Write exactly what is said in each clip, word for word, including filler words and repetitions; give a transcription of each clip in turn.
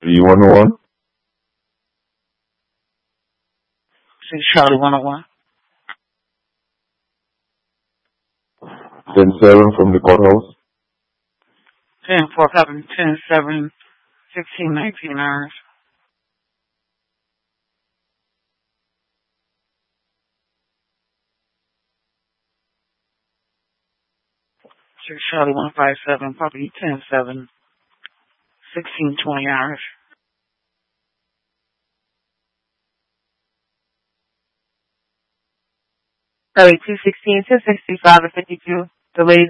three one one. six Charlie one oh one. ten seven from the courthouse. ten four, copy. ten seven, sixteen nineteen hours. six Charlie one five seven, copy. ten seven, sixteen twenty hours. Copy. two sixteen, two sixty-five, and fifty-two. Delayed.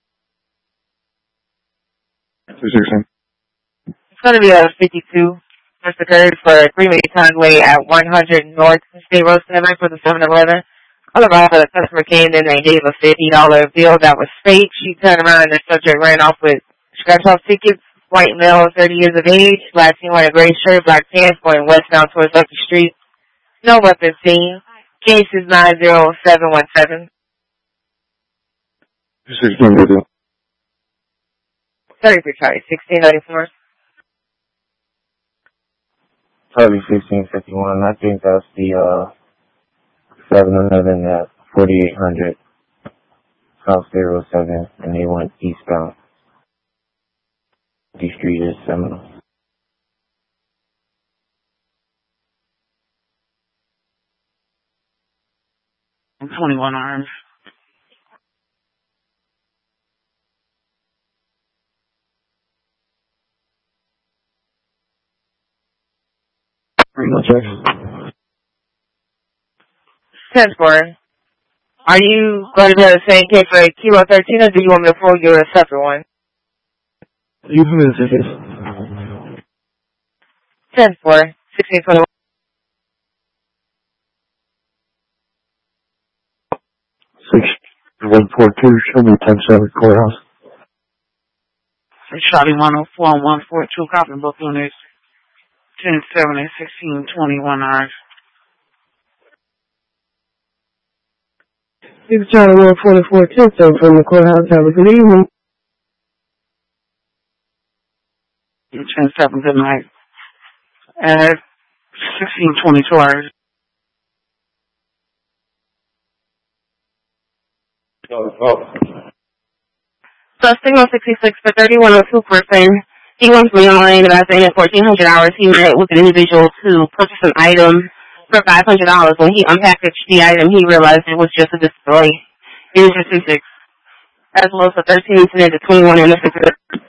two sixteen. It's going to be a fifty-two. Just occurred for a three-way conway at one hundred North State Road seven for the seven eleven. All about the customer came in and gave a fifty dollar bill that was fake. She turned around and the subject ran off with scratch-off tickets. White male, thirty years of age. Last seen wearing a gray shirt, black pants, going westbound towards Lucky Street. No weapon seen. Case is nine zero seven one seven. two sixteen, good deal. thirty-three, Charlie. sixteen ninety-four. Charlie sixteen fifty-one. I think that's the uh seven eleven at forty-eight hundred South zero seven, and they went eastbound. The street is Seminole. twenty-one arms. ten four. Are you going to be on the same case for Kilo thirteen, or do you want me to pull you a separate one? You can move this. ten four. sixteen twenty-one. six one four two, show me ten seven courthouse. six Charlie one oh four and one four two, copy both units. ten seven and sixteen twenty-one hours. six Charlie one forty-four, ten seven from the courthouse. Have a good evening. ten seven, good night. At sixteen twenty-two hours. Oh, oh. So signal sixty-six for thirty-one oh two person. He wants me online about saying at fourteen hundred hours. He met with an individual to purchase an item for five hundred dollars. When he unpackaged the item, he realized it was just a display. It was just two six. As well as a thirteen to twenty-one in the